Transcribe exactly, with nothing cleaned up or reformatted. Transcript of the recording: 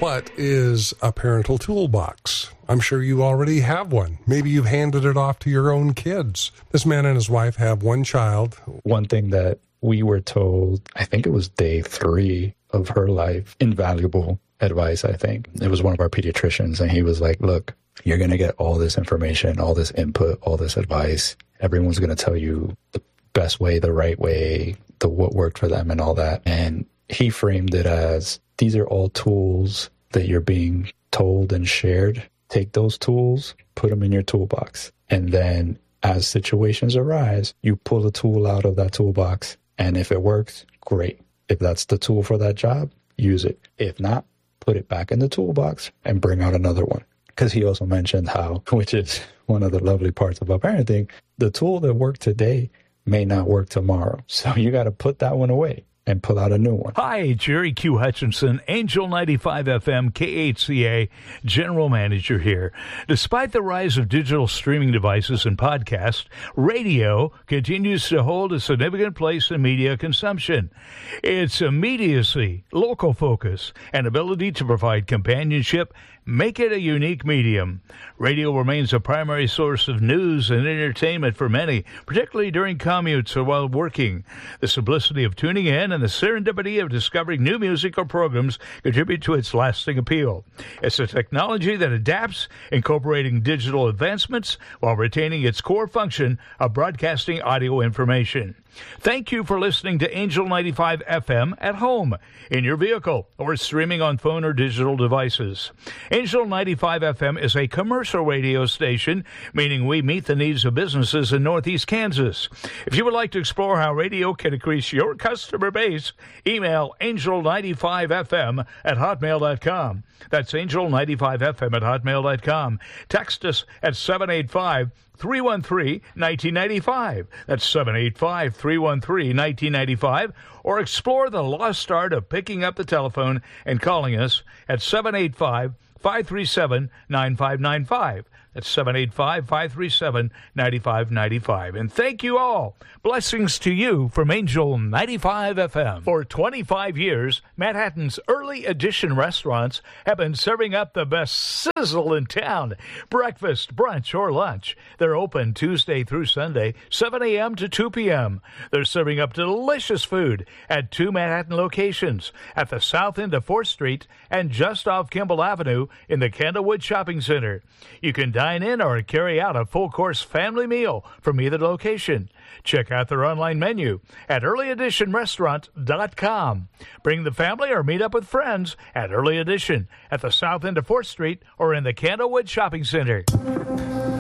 What is a parental toolbox? I'm sure you already have one. Maybe you've handed it off to your own kids. This man and his wife have one child. One thing that we were told, I think it was day three of her life, invaluable advice, I think. It was one of our pediatricians, and he was like, look, you're going to get all this information, all this input, all this advice. Everyone's going to tell you the best way, the right way, the what worked for them and all that. And he framed it as, these are all tools that you're being told and shared. Take those tools, put them in your toolbox. And then as situations arise, you pull a tool out of that toolbox. And if it works, great. If that's the tool for that job, use it. If not, put it back in the toolbox and bring out another one. Because he also mentioned how, which is one of the lovely parts about parenting, the tool that worked today may not work tomorrow. So you got to put that one away and pull out a new one. Hi, Jerry Q. Hutchinson, Angel ninety-five F M, K H C A, General Manager here. Despite the rise of digital streaming devices and podcasts, radio continues to hold a significant place in media consumption. Its immediacy, local focus, and ability to provide companionship make it a unique medium. Radio remains a primary source of news and entertainment for many, particularly during commutes or while working. The simplicity of tuning in and the serendipity of discovering new music or programs contribute to its lasting appeal. It's a technology that adapts, incorporating digital advancements while retaining its core function of broadcasting audio information. Thank you for listening to Angel ninety-five F M at home, in your vehicle, or streaming on phone or digital devices. Angel ninety-five F M is a commercial radio station, meaning we meet the needs of businesses in Northeast Kansas. If you would like to explore how radio can increase your customer base, email angel ninety-five F M at hotmail dot com. That's angel ninety-five F M at hotmail dot com. Text us at seven eight five, three one three, one nine nine five. That's seven eight five, three one three, one nine nine five. Or explore the lost art of picking up the telephone and calling us at seven eight five, five three seven, nine five nine five. That's seven eight five, five three seven, nine five nine five. And thank you all. Blessings to you from Angel ninety-five F M. For twenty-five years, Manhattan's early edition restaurants have been serving up the best sizzle in town. Breakfast, brunch, or lunch. They're open Tuesday through Sunday, seven a.m. to two p.m. They're serving up delicious food at two Manhattan locations, at the south end of fourth Street and just off Kimball Avenue in the Candlewood Shopping Center. You can dine in or carry out a full-course family meal from either location. Check out their online menu at early edition restaurant dot com. Bring the family or meet up with friends at Early Edition at the south end of fourth Street or in the Candlewood Shopping Center.